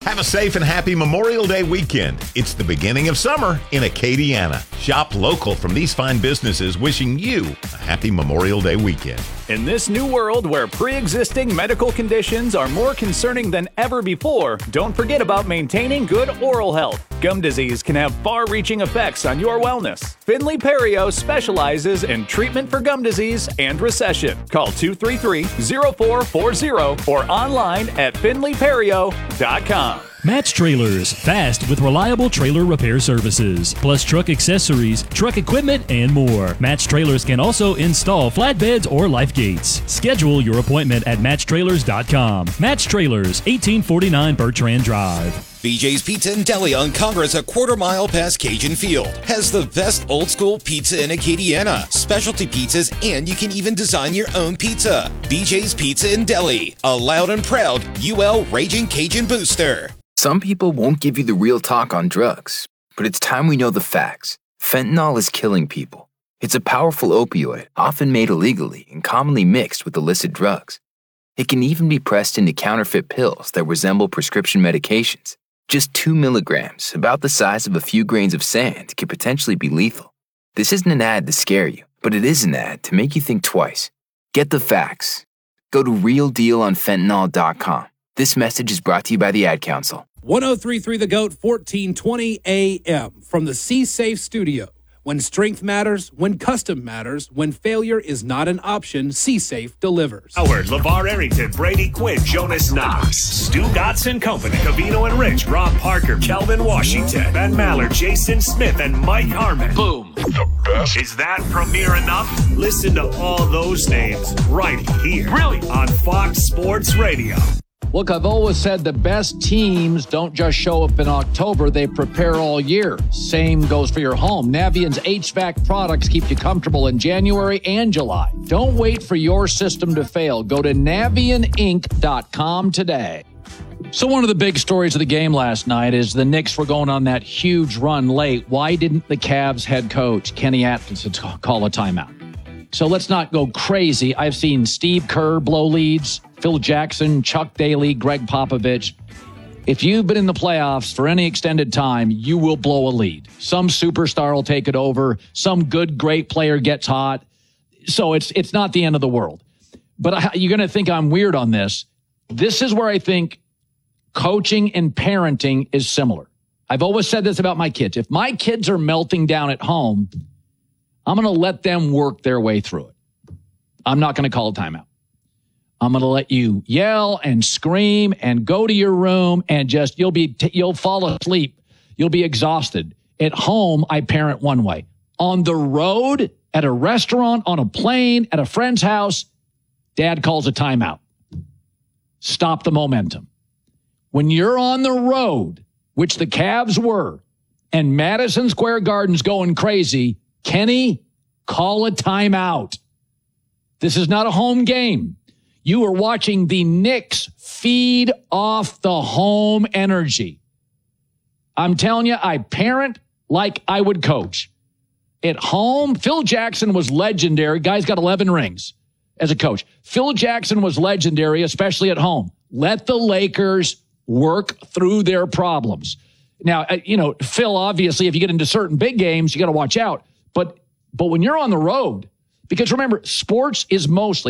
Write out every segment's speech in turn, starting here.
Have a safe and happy Memorial Day weekend. It's the beginning of summer in Acadiana. Shop local from these fine businesses, wishing you a happy Memorial Day weekend. In this new world where pre-existing medical conditions are more concerning than ever before, don't forget about maintaining good oral health. Gum disease can have far-reaching effects on your wellness. Finley Perio specializes in treatment for gum disease and recession. Call 233-0440 or online at finleyperio.com. Match Trailers, fast with reliable trailer repair services, plus truck accessories, truck equipment, and more. Match Trailers can also install flatbeds or life gates. Schedule your appointment at matchtrailers.com. Match Trailers, 1849 Bertrand Drive. BJ's Pizza and Deli on Congress, a quarter mile past Cajun Field, has the best old school pizza in Acadiana, specialty pizzas, and you can even design your own pizza. BJ's Pizza and Deli, a loud and proud UL Raging Cajun booster. Some people won't give you the real talk on drugs, but it's time we know the facts. Fentanyl is killing people. It's a powerful opioid, often made illegally and commonly mixed with illicit drugs. It can even be pressed into counterfeit pills that resemble prescription medications. Just 2 milligrams, about the size of a few grains of sand, can potentially be lethal. This isn't an ad to scare you, but it is an ad to make you think twice. Get the facts. Go to realdealonfentanyl.com. This message is brought to you by the Ad Council. 103.3 The GOAT, 1420 AM from the C-Safe studio. When strength matters, when custom matters, when failure is not an option, C-Safe delivers. Howard, LeVar Arrington, Brady Quinn, Jonas Knox, Stu Gotson Company, Cavino and Rich, Rob Parker, Kelvin Washington, Ben Mallard, Jason Smith, and Mike Harmon. Boom. The best. Is that premiere enough? Listen to all those names right here. Really? On Fox Sports Radio. Look, I've always said the best teams don't just show up in October, they prepare all year. Same goes for your home. Navient's HVAC products keep you comfortable in January and July. Don't wait for your system to fail. Go to NavientInc.com today. So one of the big stories of the game last night is the Knicks were going on that huge run late. Why didn't the Cavs head coach, Kenny Atkinson, call a timeout? So let's not go crazy. I've seen Steve Kerr blow leads, Phil Jackson, Chuck Daly, Greg Popovich. If you've been in the playoffs for any extended time, you will blow a lead. Some superstar will take it over. Some good, great player gets hot. So it's not the end of the world. But you're going to think I'm weird on this. This is where I think coaching and parenting is similar. I've always said this about my kids. If my kids are melting down at home, I'm going to let them work their way through it. I'm not going to call a timeout. I'm going to let you yell and scream and go to your room and just, you'll fall asleep. You'll be exhausted. At home, I parent one way. On the road, at a restaurant, on a plane, at a friend's house, Dad calls a timeout. Stop the momentum. When you're on the road, which the Cavs were, and Madison Square Garden's going crazy, Kenny, call a timeout. This is not a home game. You are watching the Knicks feed off the home energy. I'm telling you, I parent like I would coach. At home, Phil Jackson was legendary. Guy's got 11 rings as a coach. Phil Jackson was legendary, especially at home. Let the Lakers work through their problems. Now, Phil, obviously, if you get into certain big games, you got to watch out. But when you're on the road, because remember, pro sports is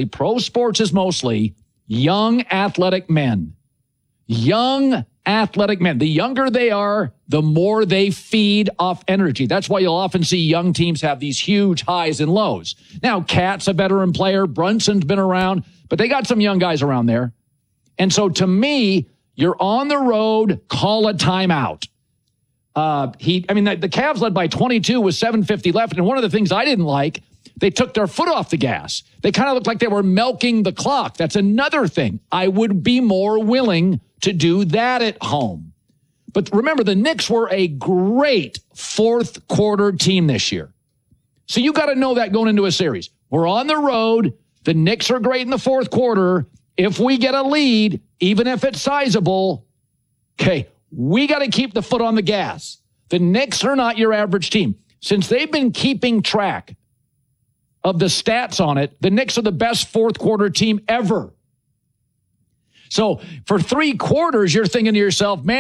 mostly young athletic men. Young athletic men. The younger they are, the more they feed off energy. That's why you'll often see young teams have these huge highs and lows. Now, Cat's a veteran player. Brunson's been around, but they got some young guys around there. And so to me, you're on the road, call a timeout. The Cavs led by 22 with 7:50 left. And one of the things I didn't like, they took their foot off the gas. They kind of looked like they were milking the clock. That's another thing. I would be more willing to do that at home. But remember, the Knicks were a great fourth quarter team this year. So you got to know that going into a series. We're on the road. The Knicks are great in the fourth quarter. If we get a lead, even if it's sizable, okay, we got to keep the foot on the gas. The Knicks are not your average team. Since they've been keeping track of the stats on it, the Knicks are the best fourth quarter team ever. So for 3 quarters, you're thinking to yourself, man,